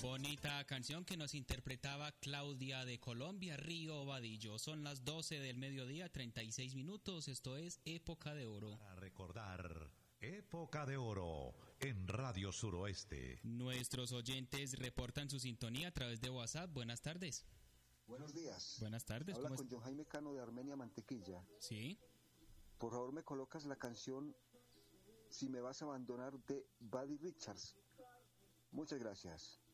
Bonita canción que nos interpretaba Claudia de Colombia, Río Vadillo. Son las 12 del mediodía, 36 minutos. Esto es Época de Oro. Para recordar, Época de Oro en Radio Suroeste. Nuestros oyentes reportan su sintonía a través de WhatsApp. Buenas tardes. Buenos días. Buenas tardes. Habla con John Jaime Cano de Armenia Mantequilla. Sí. Por favor, me colocas la canción Si me vas a abandonar de Buddy Richards. Muchas gracias.